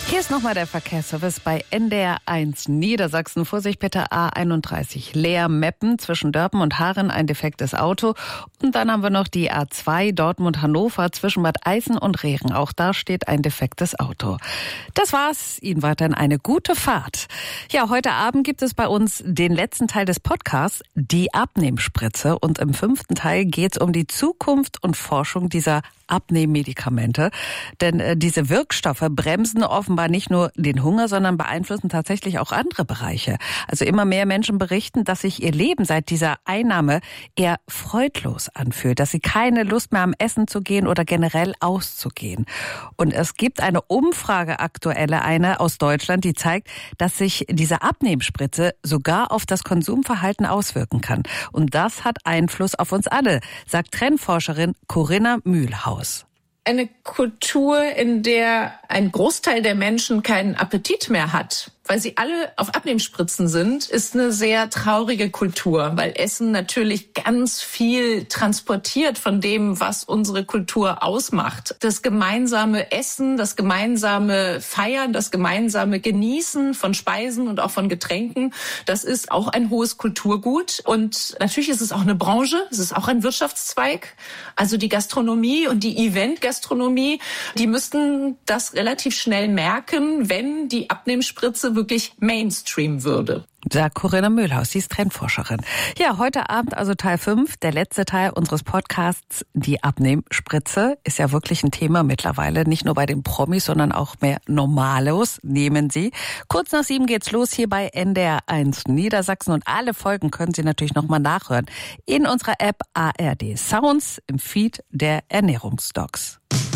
Hier ist nochmal der Verkehrsservice bei NDR 1 Niedersachsen. Vorsicht bitte, A31 Leer-Meppen zwischen Dörpen und Haaren ein defektes Auto. Und dann haben wir noch die A2 Dortmund-Hannover zwischen Bad Eisen und Rehren. Auch da steht ein defektes Auto. Das war's. Ihnen weiterhin eine gute Fahrt. Ja, heute Abend gibt es bei uns den letzten Teil des Podcasts, die Abnehmspritze. Und im 5. Teil geht's um die Zukunft und Forschung dieser Abnehmmedikamente. Denn diese Wirkstoffe bremsen offenbar nicht nur den Hunger, sondern beeinflussen tatsächlich auch andere Bereiche. Also immer mehr Menschen berichten, dass sich ihr Leben seit dieser Einnahme eher freudlos anfühlt, dass sie keine Lust mehr haben, essen zu gehen oder generell auszugehen. Und es gibt eine Umfrage, aktuelle eine aus Deutschland, die zeigt, dass sich diese Abnehmspritze sogar auf das Konsumverhalten auswirken kann. Und das hat Einfluss auf uns alle, sagt Trendforscherin Corinna Mühlhaus. Eine Kultur, in der ein Großteil der Menschen keinen Appetit mehr hat, weil sie alle auf Abnehmspritzen sind, ist eine sehr traurige Kultur, weil Essen natürlich ganz viel transportiert von dem, was unsere Kultur ausmacht. Das gemeinsame Essen, das gemeinsame Feiern, das gemeinsame Genießen von Speisen und auch von Getränken, das ist auch ein hohes Kulturgut. Und natürlich ist es auch eine Branche, es ist auch ein Wirtschaftszweig. Also die Gastronomie und die Eventgastronomie, die müssten das relativ schnell merken, wenn die Abnehmspritze wirklich Mainstream würde. Sagt Corinna Mühlhaus, sie ist Trendforscherin. Ja, heute Abend also Teil 5, der letzte Teil unseres Podcasts, die Abnehmspritze. Ist ja wirklich ein Thema mittlerweile, nicht nur bei den Promis, sondern auch mehr Normalos nehmen sie. Kurz nach 7 geht's los hier bei NDR 1 Niedersachsen und alle Folgen können Sie natürlich nochmal nachhören in unserer App ARD Sounds im Feed der Ernährungsdocs.